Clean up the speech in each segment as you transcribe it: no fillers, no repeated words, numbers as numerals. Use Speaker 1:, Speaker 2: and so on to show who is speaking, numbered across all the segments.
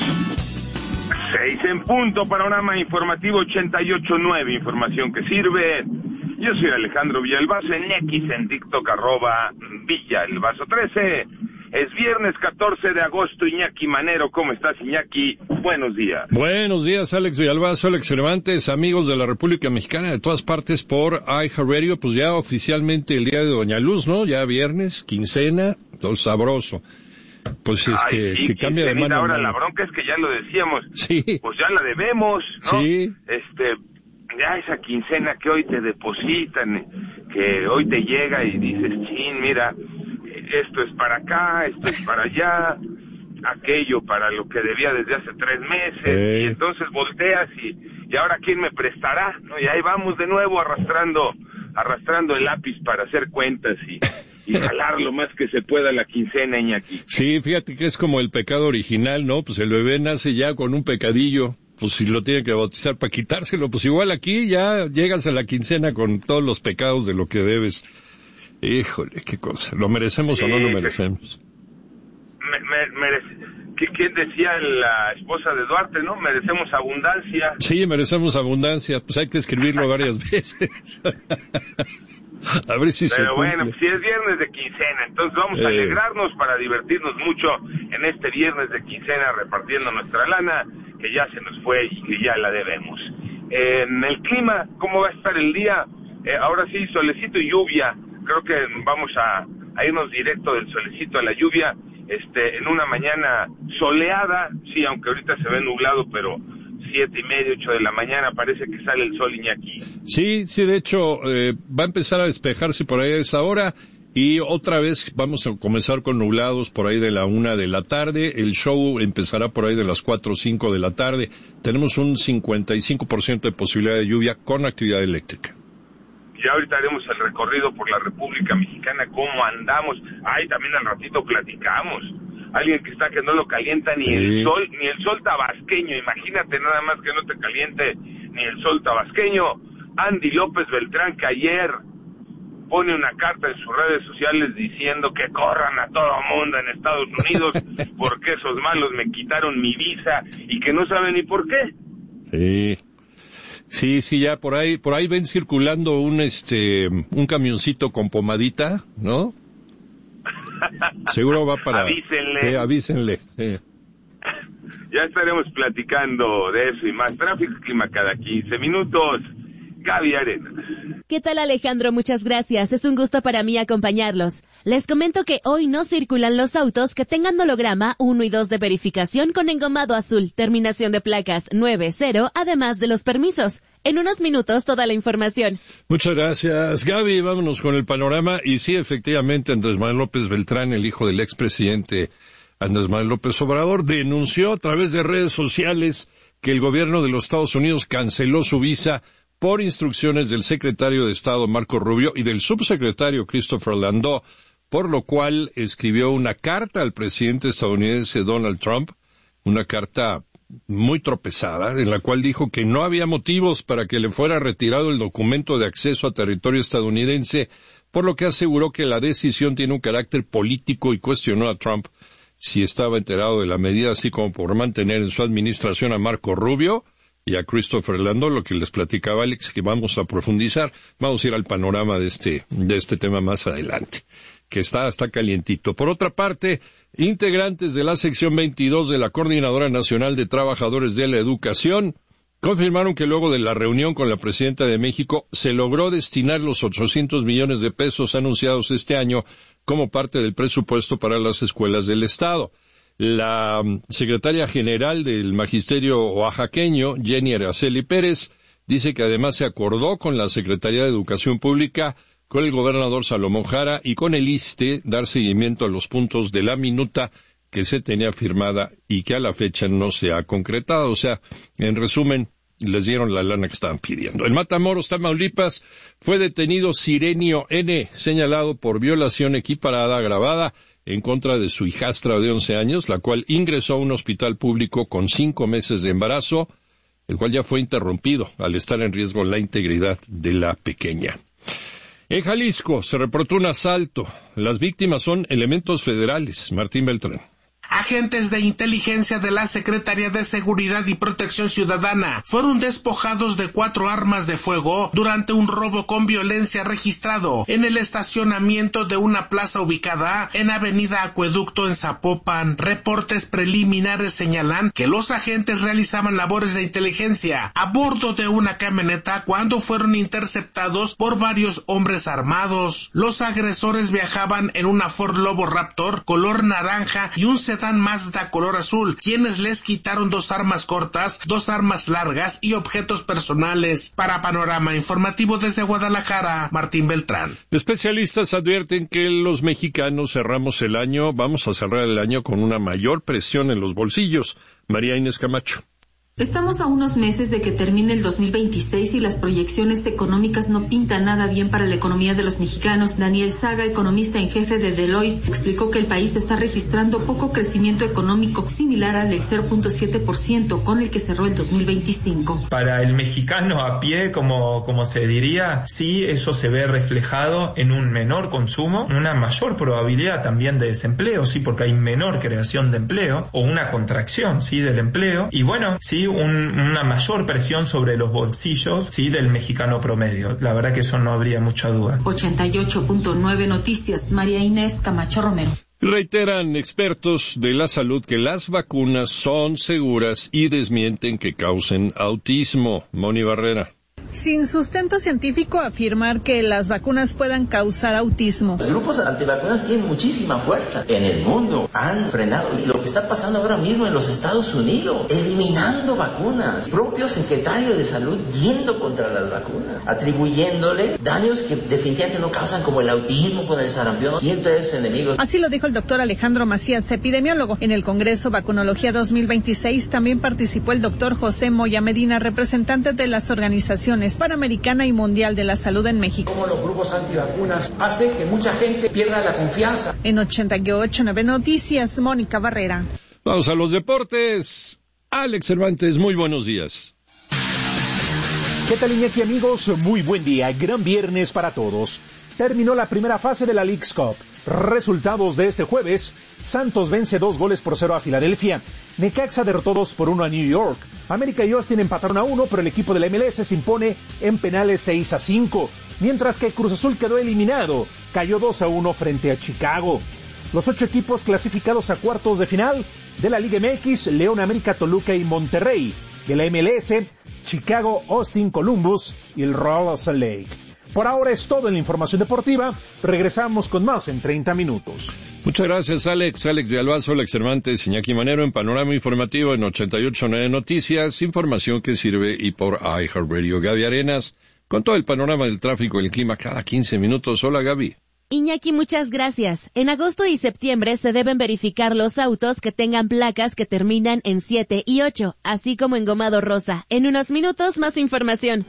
Speaker 1: 6 en punto, panorama informativo 88.9, información que sirve. Yo soy Alejandro Villalbazo, en X, en TikTok, @Villalbazo13. Es viernes 14 de agosto, Iñaki Manero. ¿Cómo estás, Iñaki? Buenos días.
Speaker 2: Buenos días, Alex Villalbazo, Alex Cervantes, amigos de la República Mexicana, de todas partes por iHeartRadio. Pues ya oficialmente el día de Doña Luz, ¿no? Ya viernes, quincena, todo sabroso. Pues que cambia de mano.
Speaker 1: Ahora la bronca es que ya lo decíamos.
Speaker 2: Sí.
Speaker 1: Pues ya la debemos, ¿no?
Speaker 2: Sí.
Speaker 1: Ya esa quincena que hoy te depositan, que hoy te llega y dices, chin, mira, esto es para acá, esto es para allá, aquello para lo que debía desde hace 3 meses, y entonces volteas y ahora quién me prestará, ¿no? Y ahí vamos de nuevo arrastrando el lápiz para hacer cuentas y jalar lo más que se pueda la quincena, Iñaki.
Speaker 2: Sí, fíjate que es como el pecado original, ¿no? Pues el bebé nace ya con un pecadillo, pues si lo tiene que bautizar para quitárselo, pues igual aquí ya llegas a la quincena con todos los pecados de lo que debes. Híjole, qué cosa. ¿Lo merecemos o no lo merecemos?
Speaker 1: ¿Quién decía la esposa de Duarte, no? Merecemos abundancia.
Speaker 2: Sí, merecemos abundancia. Pues hay que escribirlo varias veces. A ver si se
Speaker 1: Pero
Speaker 2: cumple.
Speaker 1: bueno, si es viernes de quincena, entonces vamos a alegrarnos para divertirnos mucho en este viernes de quincena repartiendo nuestra lana, que ya se nos fue y que ya la debemos. En el clima, ¿cómo va a estar el día? Ahora sí, solecito y lluvia. Creo que vamos a irnos directo del solecito a la lluvia, en una mañana soleada, sí, aunque ahorita se ve nublado, pero 7:30, 8 de la mañana parece que sale el sol, Iñaki.
Speaker 2: Sí, de hecho, va a empezar a despejarse por ahí a esa hora, y otra vez vamos a comenzar con nublados por ahí de la 1 de la tarde, el show empezará por ahí de las 4 o 5 de la tarde, tenemos un 55% de posibilidad de lluvia con actividad eléctrica.
Speaker 1: Ya ahorita haremos el recorrido por la República Mexicana, cómo andamos. Ay, también al ratito platicamos. Alguien que está que no lo calienta ni el sol tabasqueño. Imagínate nada más que no te caliente ni el sol tabasqueño. Andy López Beltrán, que ayer pone una carta en sus redes sociales diciendo que corran a todo mundo en Estados Unidos porque esos malos me quitaron mi visa y que no saben ni por qué.
Speaker 2: Sí, ya por ahí ven circulando un camioncito con pomadita, ¿no? Seguro va para...
Speaker 1: Avísenle.
Speaker 2: Sí, avísenle. Sí.
Speaker 1: Ya estaremos platicando de eso y más. Tráfico, clima cada 15 minutos. Gaby Arenas.
Speaker 3: ¿Qué tal, Alejandro? Muchas gracias. Es un gusto para mí acompañarlos. Les comento que hoy no circulan los autos que tengan holograma 1 y 2 de verificación con engomado azul, terminación de placas 90, además de los permisos. En unos minutos toda la información.
Speaker 2: Muchas gracias, Gaby. Vámonos con el panorama. Y sí, efectivamente, Andrés Manuel López Beltrán, el hijo del expresidente Andrés Manuel López Obrador, denunció a través de redes sociales que el gobierno de los Estados Unidos canceló su visa por instrucciones del secretario de Estado Marco Rubio y del subsecretario Christopher Landau, por lo cual escribió una carta al presidente estadounidense Donald Trump, una carta muy tropezada, en la cual dijo que no había motivos para que le fuera retirado el documento de acceso a territorio estadounidense, por lo que aseguró que la decisión tiene un carácter político y cuestionó a Trump si estaba enterado de la medida, así como por mantener en su administración a Marco Rubio y a Christopher Landau, lo que les platicaba Alex, que vamos a profundizar. Vamos a ir al panorama de este tema más adelante, que está calientito. Por otra parte, integrantes de la sección 22 de la Coordinadora Nacional de Trabajadores de la Educación confirmaron que luego de la reunión con la presidenta de México se logró destinar los 800 millones de pesos anunciados este año como parte del presupuesto para las escuelas del Estado. La secretaria general del Magisterio oaxaqueño, Jenny Araceli Pérez, dice que además se acordó con la Secretaría de Educación Pública, con el gobernador Salomón Jara y con el ISSSTE dar seguimiento a los puntos de la minuta que se tenía firmada y que a la fecha no se ha concretado. O sea, en resumen, les dieron la lana que estaban pidiendo. En Matamoros, Tamaulipas, fue detenido Sirenio N., señalado por violación equiparada agravada en contra de su hijastra de 11 años, la cual ingresó a un hospital público con 5 meses de embarazo, el cual ya fue interrumpido al estar en riesgo la integridad de la pequeña. En Jalisco se reportó un asalto. Las víctimas son elementos federales. Martín Beltrán.
Speaker 4: Agentes de inteligencia de la Secretaría de Seguridad y Protección Ciudadana fueron despojados de 4 armas de fuego durante un robo con violencia registrado en el estacionamiento de una plaza ubicada en Avenida Acueducto en Zapopan. Reportes preliminares señalan que los agentes realizaban labores de inteligencia a bordo de una camioneta cuando fueron interceptados por varios hombres armados. Los agresores viajaban en una Ford Lobo Raptor color naranja y un sedán Mazda color azul, quienes les quitaron 2 armas cortas, 2 armas largas y objetos personales. Para Panorama Informativo desde Guadalajara, Martín Beltrán.
Speaker 2: Especialistas advierten que los mexicanos vamos a cerrar el año con una mayor presión en los bolsillos. María Inés Camacho.
Speaker 5: Estamos a unos meses de que termine el 2026 y las proyecciones económicas no pintan nada bien para la economía de los mexicanos. Daniel Saga, economista en jefe de Deloitte, explicó que el país está registrando poco crecimiento económico, similar al del 0.7% con el que cerró el 2025.
Speaker 6: Para el mexicano a pie, como se diría, sí, eso se ve reflejado en un menor consumo, una mayor probabilidad también de desempleo, sí, porque hay menor creación de empleo o una contracción, sí, del empleo. Y bueno, sí, una mayor presión sobre los bolsillos, sí, del mexicano promedio. La verdad que eso no habría mucha duda.
Speaker 5: 88.9 Noticias, María Inés Camacho Romero.
Speaker 2: Reiteran expertos de la salud que las vacunas son seguras y desmienten que causen autismo. Moni Barrera.
Speaker 7: Sin sustento científico afirmar que las vacunas puedan causar autismo.
Speaker 8: Los grupos antivacunas tienen muchísima fuerza en el mundo. Han frenado y lo que está pasando ahora mismo en los Estados Unidos, eliminando vacunas. Propio secretario de salud yendo contra las vacunas, atribuyéndole daños que definitivamente no causan, como el autismo con el sarampión y entre esos enemigos.
Speaker 7: Así lo dijo el doctor Alejandro Macías, epidemiólogo. En el Congreso Vacunología 2026 también participó el doctor José Moya Medina, representante de las organizaciones Panamericana y Mundial de la Salud en México.
Speaker 9: Como los grupos antivacunas hace que mucha gente pierda la confianza.
Speaker 7: En 88.9 Noticias, Mónica Barrera.
Speaker 2: Vamos a los deportes. Alex Cervantes, muy buenos días.
Speaker 10: ¿Qué tal, Iñaki, amigos? Muy buen día. Gran viernes para todos. Terminó la primera fase de la Leagues Cup. Resultados de este jueves: Santos vence 2-0 a Filadelfia. Necaxa derrotó 2-1 a New York. América y Austin empataron a 1, pero el equipo de la MLS se impone en penales 6-5. Mientras que Cruz Azul quedó eliminado, cayó 2-1 frente a Chicago. Los 8 equipos clasificados a cuartos de final de la Liga MX: León, América, Toluca y Monterrey. De la MLS, Chicago, Austin, Columbus y el Real Salt Lake. Por ahora es todo en la información deportiva. Regresamos con más en 30 minutos.
Speaker 2: Muchas gracias, Alex. Alex Villalbazo, Alex Cervantes, Iñaki Manero en Panorama Informativo en 88.9 Noticias. Información que sirve y por iHeartRadio. Gaby Arenas, con todo el panorama del tráfico y el clima cada 15 minutos. Hola, Gaby.
Speaker 3: Iñaki, muchas gracias. En agosto y septiembre se deben verificar los autos que tengan placas que terminan en 7 y 8, así como engomado rosa. En unos minutos, más información.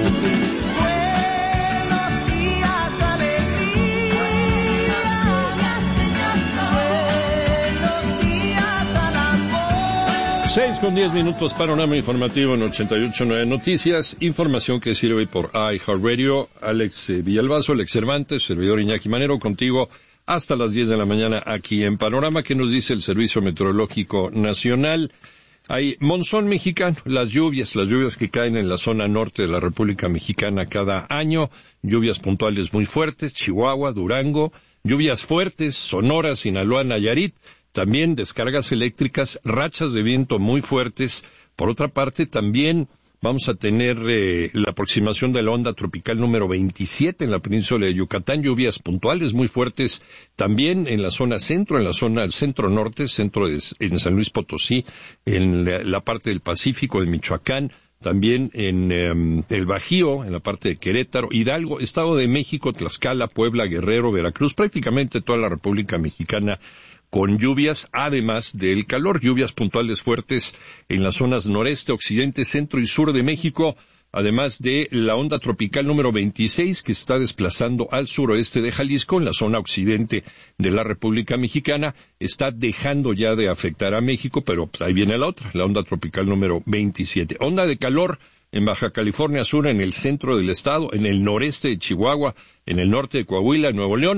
Speaker 2: 6:10, Panorama Informativo en 88.9 Noticias. Información que sirve por iHeartRadio. Alex Villalbazo, Alex Cervantes, servidor Iñaki Manero, contigo hasta las 10 de la mañana aquí en Panorama. ¿Qué nos dice el Servicio Meteorológico Nacional? Hay monzón mexicano, las lluvias que caen en la zona norte de la República Mexicana cada año, lluvias puntuales muy fuertes, Chihuahua, Durango, lluvias fuertes, Sonora, Sinaloa, Nayarit. También descargas eléctricas, rachas de viento muy fuertes. Por otra parte, también vamos a tener la aproximación de la onda tropical número 27 en la península de Yucatán, lluvias puntuales muy fuertes también en la zona centro, en la zona del centro-norte, en San Luis Potosí, en la parte del Pacífico de Michoacán, también en el Bajío, en la parte de Querétaro, Hidalgo, Estado de México, Tlaxcala, Puebla, Guerrero, Veracruz, prácticamente toda la República Mexicana con lluvias, además del calor, lluvias puntuales fuertes en las zonas noreste, occidente, centro y sur de México, además de la onda tropical número 26 que está desplazando al suroeste de Jalisco, en la zona occidente de la República Mexicana, está dejando ya de afectar a México, pero pues, ahí viene la otra, la onda tropical número 27. Onda de calor en Baja California Sur, en el centro del estado, en el noreste de Chihuahua, en el norte de Coahuila, Nuevo León,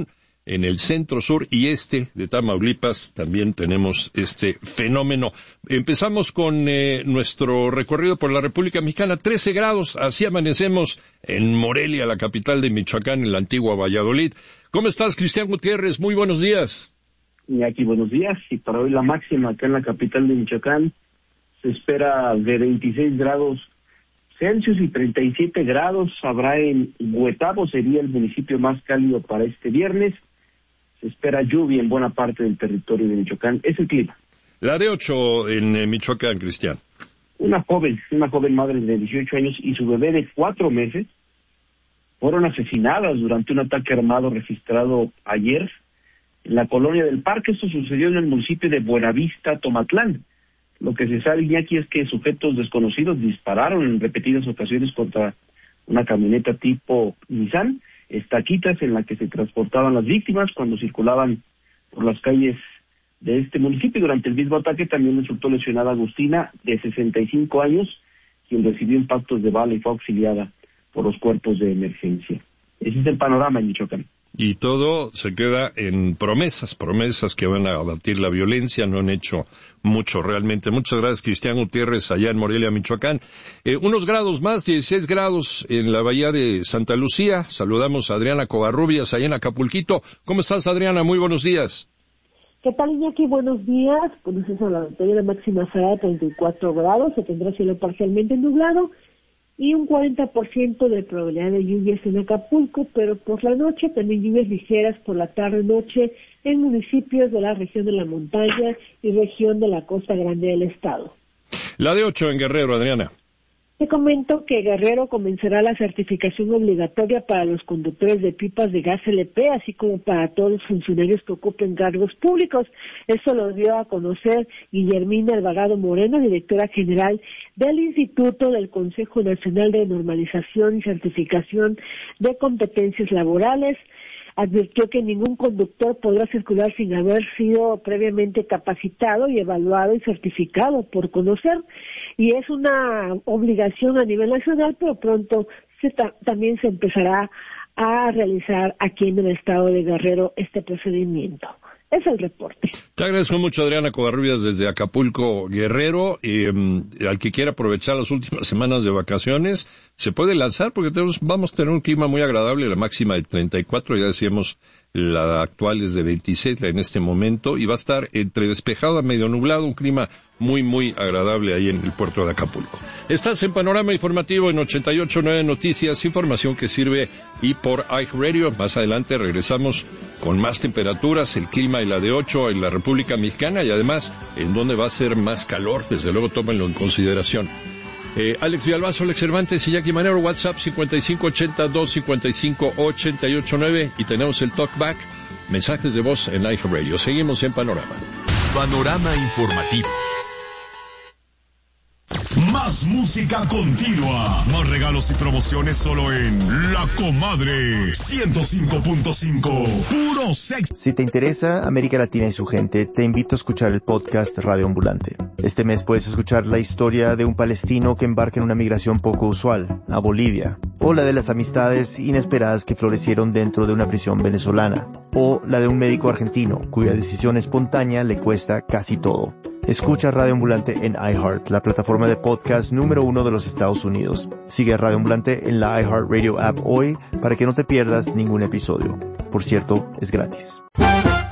Speaker 2: en el centro, sur y este de Tamaulipas también tenemos este fenómeno. Empezamos con nuestro recorrido por la República Mexicana. 13 grados, así amanecemos en Morelia, la capital de Michoacán, en la antigua Valladolid. ¿Cómo estás, Cristian Gutiérrez? Muy buenos días.
Speaker 11: Y aquí buenos días. Y para hoy la máxima acá en la capital de Michoacán se espera de 26 grados Celsius y 37 grados habrá en Huetabo, sería el municipio más cálido para este viernes. Se espera lluvia en buena parte del territorio de Michoacán. Es el clima.
Speaker 2: La de 8 en Michoacán, Cristian.
Speaker 11: Una joven madre de 18 años y su bebé de 4 meses fueron asesinadas durante un ataque armado registrado ayer en la colonia del Parque. Esto sucedió en el municipio de Buenavista, Tomatlán. Lo que se sabe, Iñaki, es que sujetos desconocidos dispararon en repetidas ocasiones contra una camioneta tipo Nissan, estaquitas en la que se transportaban las víctimas cuando circulaban por las calles de este municipio. Durante el mismo ataque también resultó lesionada Agustina, de 65 años, quien recibió impactos de bala y fue auxiliada por los cuerpos de emergencia. Ese es el panorama en Michoacán.
Speaker 2: Y todo se queda en promesas que van a abatir la violencia, no han hecho mucho realmente. Muchas gracias, Cristian Gutiérrez, allá en Morelia, Michoacán. Unos grados más, 16 grados en la bahía de Santa Lucía. Saludamos a Adriana Covarrubias, allá en Acapulquito. ¿Cómo estás, Adriana? Muy buenos días.
Speaker 12: ¿Qué tal, Iñaki? Buenos días. Pues eso, la temperatura máxima será de 34 grados, se tendrá cielo parcialmente nublado y un 40% de probabilidad de lluvias en Acapulco, pero por la noche también lluvias ligeras por la tarde-noche en municipios de la región de la montaña y región de la costa grande del estado. La de 8 en Guerrero, Adriana. Te comento que Guerrero comenzará la certificación obligatoria para los conductores de pipas de gas LP, así como para todos los funcionarios que ocupen cargos públicos. Esto lo dio a conocer Guillermina Alvarado Moreno, directora general del Instituto del Consejo Nacional de Normalización y Certificación de Competencias Laborales. Advirtió que ningún conductor podrá circular sin haber sido previamente capacitado y evaluado y certificado por conocer, y es una obligación a nivel nacional, pero pronto también se empezará a realizar aquí en el estado de Guerrero este procedimiento. Es el reporte. Te agradezco mucho, Adriana Covarrubias, desde Acapulco, Guerrero. Al que quiera aprovechar las últimas semanas de vacaciones, se puede lanzar porque vamos a tener un clima muy agradable, la máxima de 34, ya decíamos, la actual es de 26 en este momento, y va a estar entre despejado a medio nublado, un clima muy, muy agradable ahí en el puerto de Acapulco. Estás en Panorama Informativo en 88.9 Noticias, información que sirve y por iHeartRadio. Más adelante regresamos con más temperaturas, el clima y la de 8 en la República Mexicana, y además en donde va a ser más calor, desde luego tómenlo en consideración. Alex Villalbazo, Alex Cervantes y Jackie Manero, WhatsApp 5580-255-889, y tenemos el Talkback, mensajes de voz en iHeartRadio. Seguimos en Panorama.
Speaker 13: Panorama Informativo. Más música continua, más regalos y promociones solo en La Comadre 105.5, puro sexo.
Speaker 14: Si te interesa América Latina y su gente, te invito a escuchar el podcast Radio Ambulante. Este mes puedes escuchar la historia de un palestino que embarca en una migración poco usual, a Bolivia, o la de las amistades inesperadas que florecieron dentro de una prisión venezolana, o la de un médico argentino cuya decisión espontánea le cuesta casi todo. Escucha Radio Ambulante en iHeart, la plataforma de podcast número 1 de los Estados Unidos. Sigue Radio Ambulante en la iHeartRadio app hoy para que no te pierdas ningún episodio. Por cierto, es gratis.